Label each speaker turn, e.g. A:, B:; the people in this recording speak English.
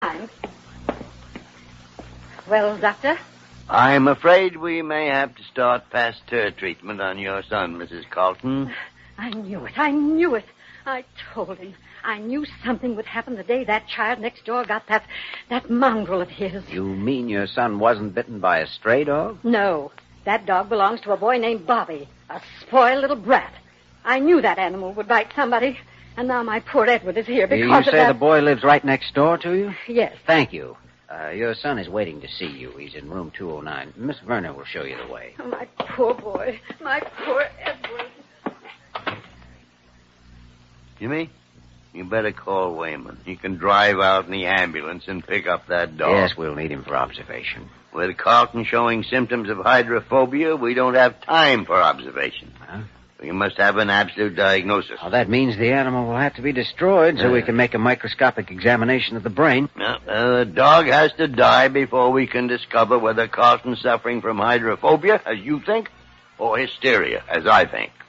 A: Well, Doctor?
B: I'm afraid we may have to start Pasteur treatment on your son, Mrs. Carlton.
A: I knew it. I told him. I knew something would happen the day that child next door got that mongrel of his.
C: You mean your son wasn't bitten by a stray dog?
A: No. That dog belongs to a boy named Bobby, a spoiled little brat. I knew that animal would bite somebody, and now my poor Edward is here because
C: You say the boy lives right next door to you?
A: Yes.
C: Thank you. Your son is waiting to see you. He's in room 209. Miss Verner will show you the way.
A: Oh, my poor boy. My poor Edward.
B: Jimmy, you better call Wayman. He can drive out in the ambulance and pick up that dog.
C: Yes, we'll need him for observation.
B: With Carlton showing symptoms of hydrophobia, we don't have time for observation.
C: Huh?
B: We must have an absolute diagnosis.
C: Well, that means the animal will have to be destroyed so we can make a microscopic examination of the brain.
B: The dog has to die before we can discover whether Carlton's suffering from hydrophobia, as you think, or hysteria, as I think.